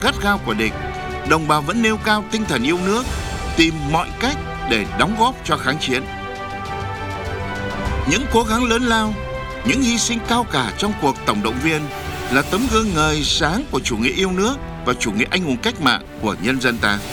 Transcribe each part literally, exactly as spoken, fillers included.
gắt gao của địch, đồng bào vẫn nêu cao tinh thần yêu nước, tìm mọi cách để đóng góp cho kháng chiến. Những cố gắng lớn lao, những hy sinh cao cả trong cuộc tổng động viên là tấm gương ngời sáng của chủ nghĩa yêu nước và chủ nghĩa anh hùng cách mạng của nhân dân ta.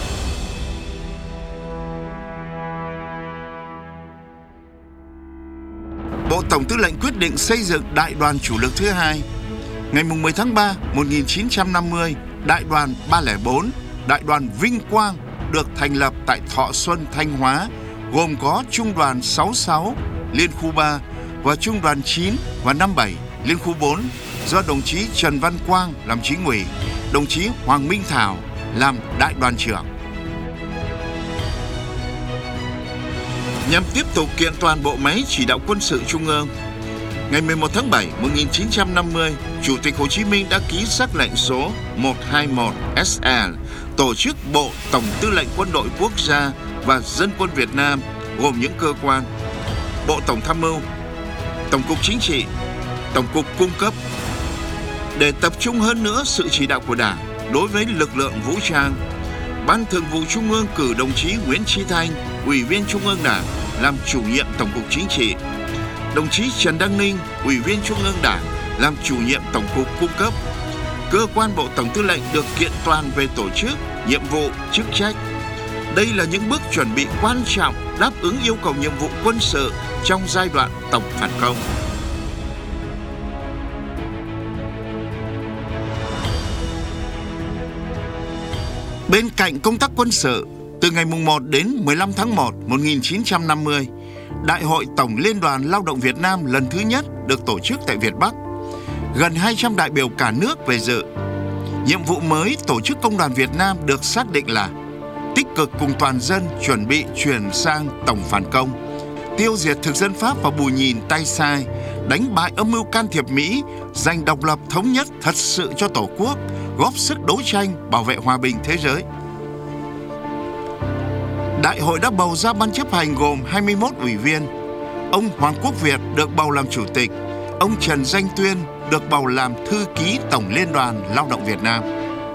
Bộ Tổng Tư lệnh quyết định xây dựng Đại đoàn chủ lực thứ hai. Ngày mười tháng ba năm một nghìn chín trăm năm mươi, Đại đoàn ba không bốn, Đại đoàn Vinh Quang được thành lập tại Thọ Xuân, Thanh Hóa, gồm có Trung đoàn sáu mươi sáu, Liên khu ba và Trung đoàn chín và năm mươi bảy, Liên khu bốn do đồng chí Trần Văn Quang làm chính ủy, đồng chí Hoàng Minh Thảo làm đại đoàn trưởng. Nhằm tiếp tục kiện toàn bộ máy chỉ đạo quân sự trung ương, ngày mười một tháng bảy năm một nghìn chín trăm năm mươi, Chủ tịch Hồ Chí Minh đã ký sắc lệnh số một trăm hai mươi mốt S L tổ chức Bộ Tổng Tư lệnh Quân đội Quốc gia và Dân quân Việt Nam, gồm những cơ quan: Bộ Tổng tham mưu, Tổng cục Chính trị, Tổng cục Cung cấp, để tập trung hơn nữa sự chỉ đạo của Đảng đối với lực lượng vũ trang. Ban Thường vụ Trung ương cử đồng chí Nguyễn Chí Thanh, Ủy viên Trung ương Đảng, làm chủ nhiệm Tổng cục Chính trị, đồng chí Trần Đăng Ninh, Ủy viên Trung ương Đảng, làm chủ nhiệm Tổng cục Cung cấp. Cơ quan Bộ Tổng Tư lệnh được kiện toàn về tổ chức, nhiệm vụ, chức trách. Đây là những bước chuẩn bị quan trọng đáp ứng yêu cầu nhiệm vụ quân sự trong giai đoạn tổng phản công. Bên cạnh công tác quân sự, từ ngày mùng một đến mười lăm tháng một năm một nghìn chín trăm năm mươi, Đại hội Tổng Liên đoàn Lao động Việt Nam lần thứ nhất được tổ chức tại Việt Bắc. Gần hai trăm đại biểu cả nước về dự. Nhiệm vụ mới tổ chức Công đoàn Việt Nam được xác định là tích cực cùng toàn dân chuẩn bị chuyển sang tổng phản công, tiêu diệt thực dân Pháp và bù nhìn tay sai, đánh bại âm mưu can thiệp Mỹ, giành độc lập thống nhất thật sự cho Tổ quốc, góp sức đấu tranh bảo vệ hòa bình thế giới. Đại hội đã bầu ra ban chấp hành gồm hai mươi mốt ủy viên. Ông Hoàng Quốc Việt được bầu làm chủ tịch, ông Trần Danh Tuyên được bầu làm thư ký Tổng Liên đoàn Lao động Việt Nam.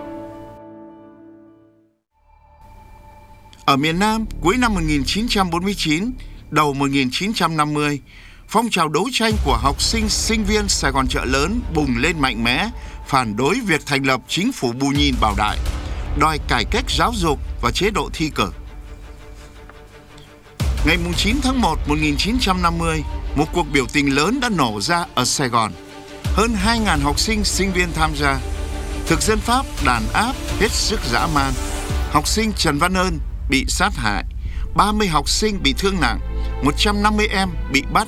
Ở miền Nam, cuối năm một nghìn chín trăm bốn mươi chín, đầu một nghìn chín trăm năm mươi, phong trào đấu tranh của học sinh, sinh viên Sài Gòn Chợ Lớn bùng lên mạnh mẽ, phản đối việc thành lập chính phủ bù nhìn bảo đại, đòi cải cách giáo dục và chế độ thi cử. Ngày chín tháng một năm một nghìn chín trăm năm mươi, một cuộc biểu tình lớn đã nổ ra ở Sài Gòn. Hơn hai nghìn học sinh, sinh viên tham gia. Thực dân Pháp đàn áp hết sức dã man. Học sinh Trần Văn Ơn bị sát hại, ba mươi học sinh bị thương nặng, một trăm năm mươi em bị bắt.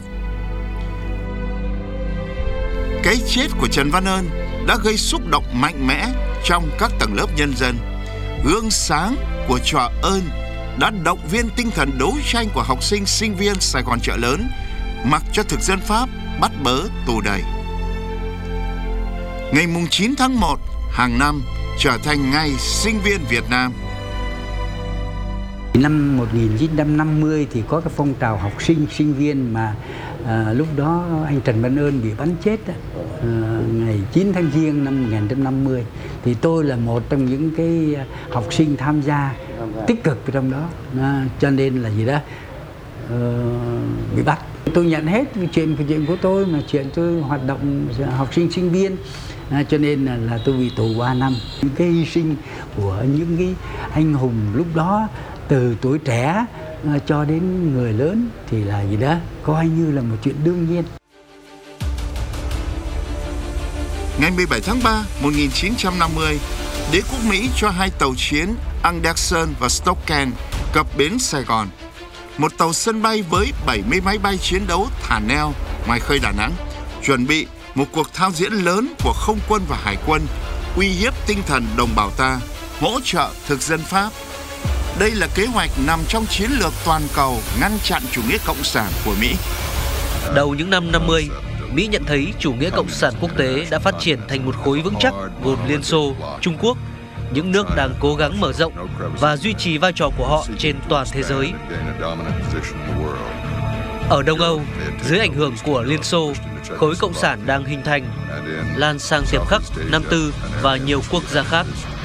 Cái chết của Trần Văn Ơn đã gây xúc động mạnh mẽ trong các tầng lớp nhân dân. Gương sáng của trò ơn đã động viên tinh thần đấu tranh của học sinh, sinh viên Sài Gòn Chợ Lớn, mặc cho thực dân Pháp bắt bớ tù đầy. Ngày chín tháng một hàng năm trở thành ngày sinh viên Việt Nam. Năm một nghìn chín trăm năm mươi thì có cái phong trào học sinh, sinh viên mà à, lúc đó anh Trần Văn Ơn bị bắn chết à, ngày chín tháng Giêng năm một nghìn chín trăm năm mươi. Thì tôi là một trong những cái học sinh tham gia tích cực trong đó, à, cho nên là gì đó uh, bị bắt. Tôi nhận hết chuyện chuyện của tôi, mà chuyện tôi hoạt động học sinh sinh viên, à, cho nên là, là tôi bị tù ba năm. Những cái hy sinh của những cái anh hùng lúc đó, từ tuổi trẻ uh, cho đến người lớn thì là gì đó coi như là một chuyện đương nhiên. Ngày mười bảy tháng ba năm một nghìn chín trăm năm mươi, đế quốc Mỹ cho hai tàu chiến Anderson và Stoughton cập bến Sài Gòn. Một tàu sân bay với bảy mươi máy bay chiến đấu thả neo ngoài khơi Đà Nẵng, chuẩn bị một cuộc thao diễn lớn của không quân và hải quân, uy hiếp tinh thần đồng bào ta, hỗ trợ thực dân Pháp. Đây là kế hoạch nằm trong chiến lược toàn cầu ngăn chặn chủ nghĩa cộng sản của Mỹ. Đầu những năm năm mươi, Mỹ nhận thấy chủ nghĩa cộng sản quốc tế đã phát triển thành một khối vững chắc gồm Liên Xô, Trung Quốc, những nước đang cố gắng mở rộng và duy trì vai trò của họ trên toàn thế giới. Ở Đông Âu, dưới ảnh hưởng của Liên Xô, khối cộng sản đang hình thành, lan sang Tiệp Khắc, Nam Tư và nhiều quốc gia khác.